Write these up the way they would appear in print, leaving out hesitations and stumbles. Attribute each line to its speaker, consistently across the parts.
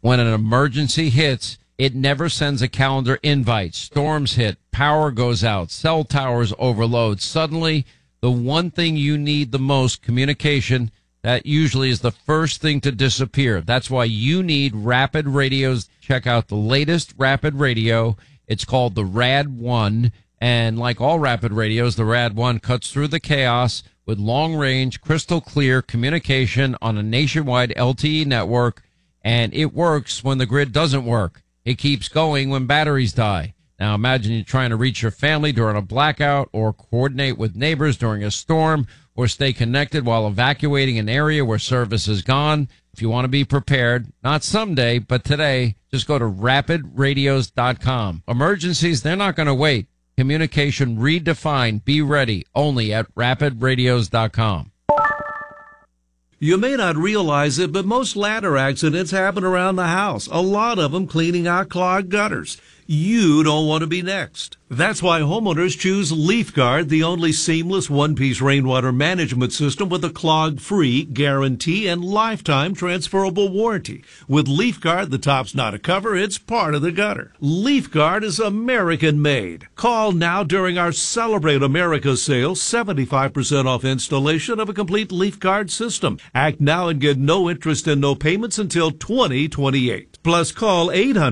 Speaker 1: When an emergency hits, it never sends a calendar invite. Storms hit, power goes out, cell towers overload. Suddenly, the one thing you need the most, communication, that usually is the first thing to disappear. That's why you need Rapid Radios. Check out the latest Rapid Radio. It's called the Rad 1. And like all Rapid Radios, the Rad 1 cuts through the chaos with long-range, crystal clear communication on a nationwide LTE network. And it works when the grid doesn't work. It keeps going when batteries die. Now imagine you're trying to reach your family during a blackout or coordinate with neighbors during a storm or stay connected while evacuating an area where service is gone. If you want to be prepared, not someday, but today, just go to rapidradios.com. Emergencies, they're not going to wait. Communication redefined. Be ready only at rapidradios.com.
Speaker 2: You may not realize it, but most ladder accidents happen around the house. A lot of them cleaning out clogged gutters. You don't want to be next. That's why homeowners choose LeafGuard, the only seamless one-piece rainwater management system with a clog-free guarantee and lifetime transferable warranty. With LeafGuard, the top's not a cover, it's part of the gutter. LeafGuard is American-made. Call now during our Celebrate America sale, 75% off installation of a complete LeafGuard system. Act now and get no interest and no payments until 2028. Plus, call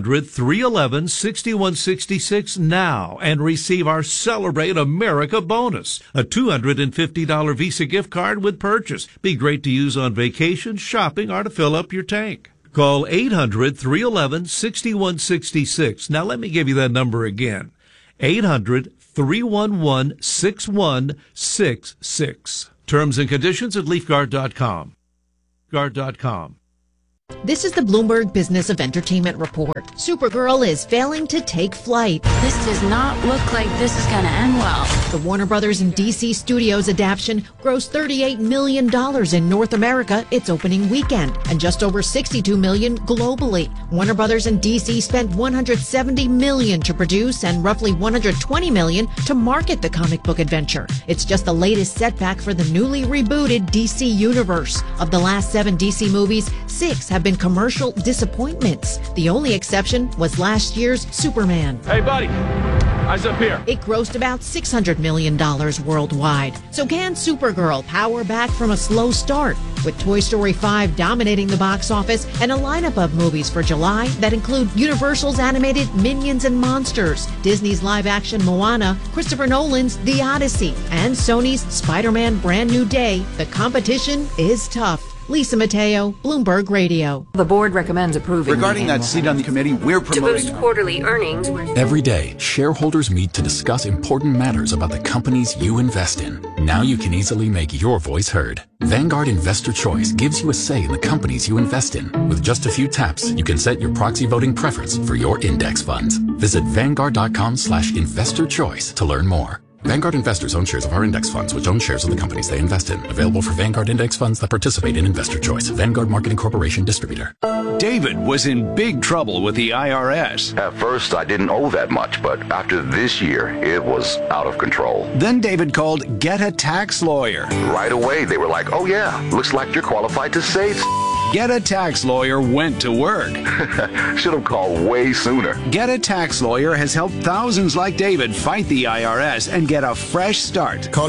Speaker 2: 800-311-6166 now and receive our Celebrate America bonus, a $250 Visa gift card with purchase. Be great to use on vacation, shopping, or to fill up your tank. Call 800-311-6166. Now let me give you that number again. 800-311-6166. Terms and conditions at LeafGuard.com. Guard.com.
Speaker 3: This is the Bloomberg Business of Entertainment Report. Supergirl is failing to take flight.
Speaker 4: This does not look like this is going to end well.
Speaker 3: The Warner Brothers and DC Studios adaptation grossed $38 million in North America its opening weekend, and just over $62 million globally. Warner Brothers and DC spent $170 million to produce and roughly $120 million to market the comic book adventure. It's just the latest setback for the newly rebooted DC universe. Of the last 7 DC movies, 6 have been commercial disappointments. The only exception was last year's Superman.
Speaker 5: Hey, buddy, eyes up here.
Speaker 3: It grossed about $600 million worldwide. So can Supergirl power back from a slow start? With Toy Story 5 dominating the box office and a lineup of movies for July that include Universal's animated Minions and Monsters, Disney's live-action Moana, Christopher Nolan's The Odyssey, and Sony's Spider-Man Brand New Day, the competition is tough. Lisa Mateo, Bloomberg Radio.
Speaker 4: The board recommends approving.
Speaker 6: Regarding that seat on the committee, we're promoting
Speaker 4: to boost quarterly earnings.
Speaker 7: Every day, shareholders meet to discuss important matters about the companies you invest in. Now you can easily make your voice heard. Vanguard Investor Choice gives you a say in the companies you invest in. With just a few taps, you can set your proxy voting preference for your index funds. Visit Vanguard.com/investor choice to learn more. Vanguard investors own shares of our index funds, which own shares of the companies they invest in. Available for Vanguard index funds that participate in Investor Choice. Vanguard Marketing Corporation distributor.
Speaker 8: David was in big trouble with the IRS.
Speaker 9: At first, I didn't owe that much, but after this year, it was out of control.
Speaker 8: Then David called Get a Tax Lawyer.
Speaker 9: Right away, they were like, oh yeah, looks like you're qualified to save.
Speaker 8: Get a Tax Lawyer went to work.
Speaker 9: Should have called way sooner.
Speaker 8: Get a Tax Lawyer has helped thousands like David fight the IRS and get a fresh start.
Speaker 10: Call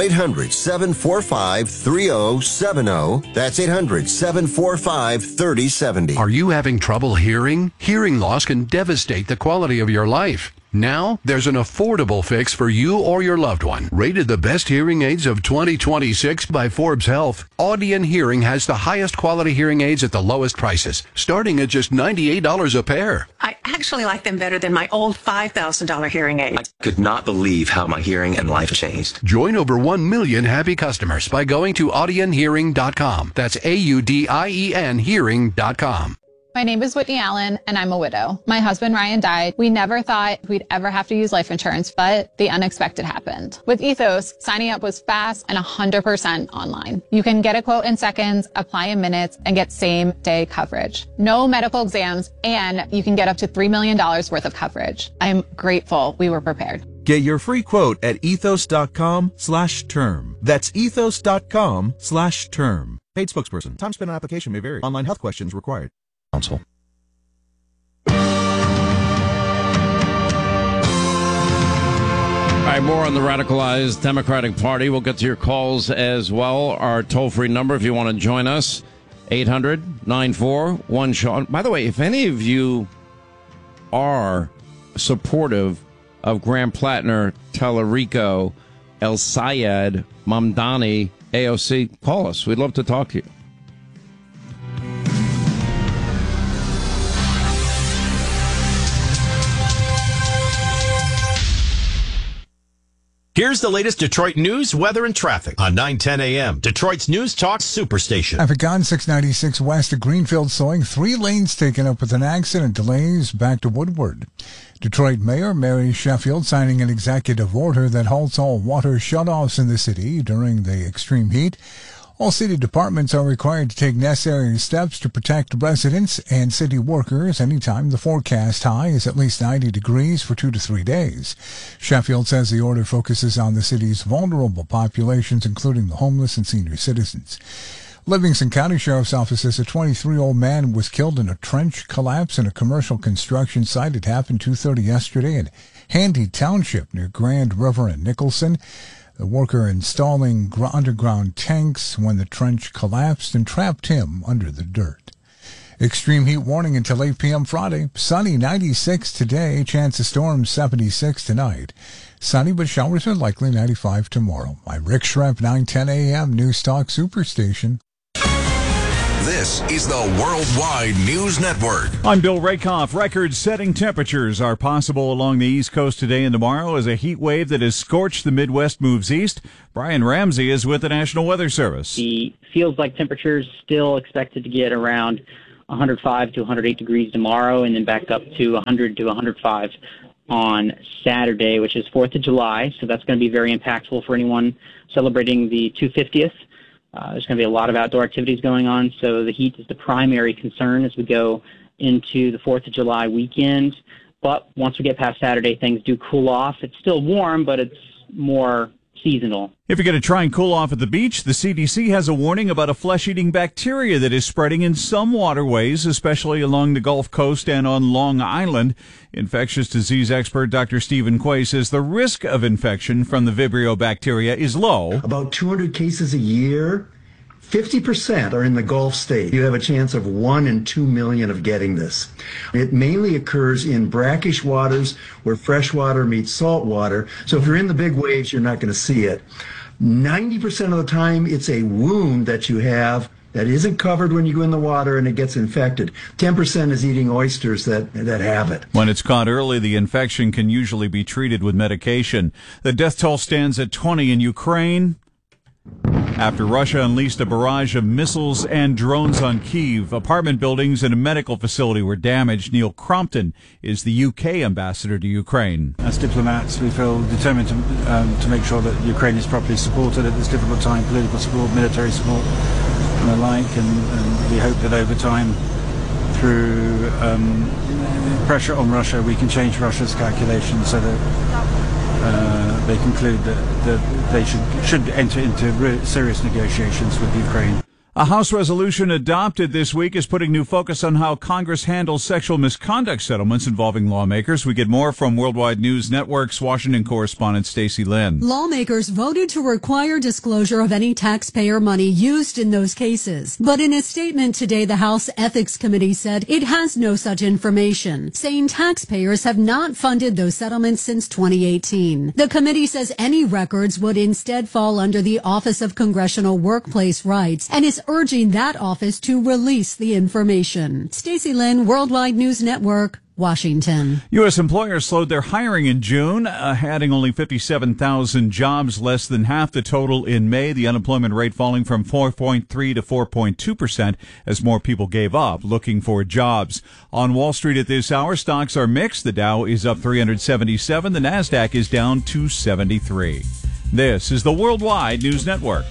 Speaker 10: 800-745-3070. That's 800-745-3070.
Speaker 11: Are you having trouble hearing? Hearing loss can devastate the quality of your life. Now, there's an affordable fix for you or your loved one. Rated the best hearing aids of 2026 by Forbes Health, Audien Hearing has the highest quality hearing aids at the lowest prices, starting at just $98 a pair.
Speaker 12: I actually like them better than my old $5,000 hearing aid.
Speaker 13: I could not believe how my hearing and life changed.
Speaker 11: Join over 1 million happy customers by going to audienhearing.com. That's AUDIEN hearing.com.
Speaker 14: My name is Whitney Allen, and I'm a widow. My husband, Ryan, died. We never thought we'd ever have to use life insurance, but the unexpected happened. With Ethos, signing up was fast and 100% online. You can get a quote in seconds, apply in minutes, and get same-day coverage. No medical exams, and you can get up to $3 million worth of coverage. I'm grateful we were prepared.
Speaker 15: Get your free quote at ethos.com/term. That's ethos.com/term. Paid spokesperson. Time spent on application may vary. Online health questions required.
Speaker 16: Council.
Speaker 1: All right, more on the radicalized Democratic Party. We'll get to your calls as well. Our toll-free number, if you want to join us, 800-941-SEAN. By the way, if any of you are supportive of Graham Plattner, Tallarico, El Sayed, Mamdani, AOC, call us. We'd love to talk to you.
Speaker 15: Here's the latest Detroit news, weather, and traffic on 9:10 a.m. Detroit's News Talk Superstation.
Speaker 16: Traffic on 696 west of Greenfield slowing. 3 lanes taken up with an accident. Delays back to Woodward. Detroit Mayor Mary Sheffield signing an executive order that halts all water shutoffs in the city during the extreme heat. All city departments are required to take necessary steps to protect residents and city workers anytime the forecast high is at least 90 degrees for 2 to 3 days. Sheffield says the order focuses on the city's vulnerable populations, including the homeless and senior citizens. Livingston County Sheriff's Office says a 23-year-old man was killed in a trench collapse in a commercial construction site. It happened 2:30 yesterday in Handy Township near Grand River and Nicholson. The worker installing underground tanks when the trench collapsed and trapped him under the dirt. Extreme heat warning until 8 p.m. Friday. Sunny, 96 today. Chance of storms, 76 tonight. Sunny, but showers are likely, 95 tomorrow. I'm Rick Schrempf, 9:10 a.m. News Talk Superstation.
Speaker 17: This is the Worldwide News Network.
Speaker 18: I'm Bill Rakoff. Record-setting temperatures are possible along the East Coast today and tomorrow as a heat wave that has scorched the Midwest moves east. Brian Ramsey is with the National Weather Service.
Speaker 19: The feels like temperatures still expected to get around 105 to 108 degrees tomorrow, and then back up to 100 to 105 on Saturday, which is 4th of July. So that's going to be very impactful for anyone celebrating the 250th. There's going to be a lot of outdoor activities going on, so the heat is the primary concern as we go into the 4th of July weekend. But once we get past Saturday, things do cool off. It's still warm, but it's more seasonal.
Speaker 18: If you're going to try and cool off at the beach, the CDC has a warning about a flesh-eating bacteria that is spreading in some waterways, especially along the Gulf Coast and on Long Island. Infectious disease expert Dr. Stephen Quay says the risk of infection from the Vibrio bacteria is low.
Speaker 20: About 200 cases a year. 50% are in the Gulf states. You have a chance of 1 in 2 million of getting this. It mainly occurs in brackish waters where fresh water meets salt water. So if you're in the big waves, you're not going to see it. 90% of the time, it's a wound that you have that isn't covered when you go in the water and it gets infected. 10% is eating oysters that have it.
Speaker 18: When it's caught early, the infection can usually be treated with medication. The death toll stands at 20 in Ukraine after Russia unleashed a barrage of missiles and drones on Kyiv. Apartment buildings and a medical facility were damaged. Neil Crompton is the UK ambassador to Ukraine.
Speaker 21: As diplomats, we feel determined to make sure that Ukraine is properly supported at this difficult time, political support, military support, and the like, and we hope that over time, through pressure on Russia, we can change Russia's calculations so that they conclude that they should enter into serious negotiations with Ukraine.
Speaker 18: A House resolution adopted this week is putting new focus on how Congress handles sexual misconduct settlements involving lawmakers. We get more from Worldwide News Network's Washington correspondent Stacey Lynn.
Speaker 22: Lawmakers voted to require disclosure of any taxpayer money used in those cases. But in a statement today, the House Ethics Committee said it has no such information, saying taxpayers have not funded those settlements since 2018. The committee says any records would instead fall under the Office of Congressional Workplace Rights and is urging that office to release the information. Stacey Lynn, Worldwide News Network, Washington.
Speaker 18: U.S. employers slowed their hiring in June, adding only 57,000 jobs, less than half the total in May. The unemployment rate falling from 4.3 to 4.2% as more people gave up looking for jobs. On Wall Street at this hour, stocks are mixed. The Dow is up 377. The Nasdaq is down 273. This is the Worldwide News Network.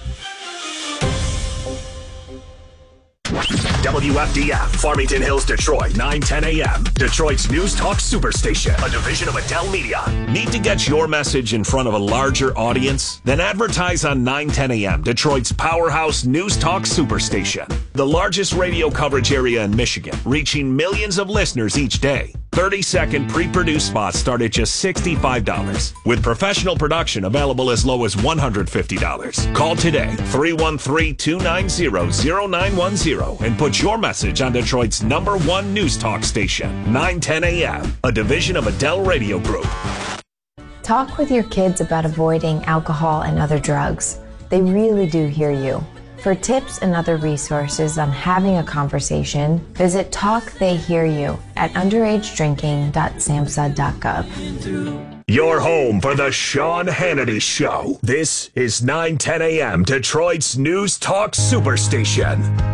Speaker 23: WFDF, Farmington Hills, Detroit, 9:10 a.m. Detroit's News Talk Superstation, a division of Adele Media. Need to get your message in front of a larger audience? Then advertise on 9:10 a.m. Detroit's powerhouse News Talk Superstation, the largest radio coverage area in Michigan, reaching millions of listeners each day. 30-second pre-produced spots start at just $65. With professional production available as low as $150. Call today, 313-290-0910, and put your message on Detroit's #1 news talk station, 910 AM, a division of Adele Radio Group.
Speaker 2: Talk with your kids about avoiding alcohol and other drugs. They really do hear you. For tips and other resources on having a conversation, visit Talk They Hear You at underagedrinking.samhsa.gov.
Speaker 23: Your home for the Sean Hannity Show. This is 910 AM, Detroit's News Talk Superstation.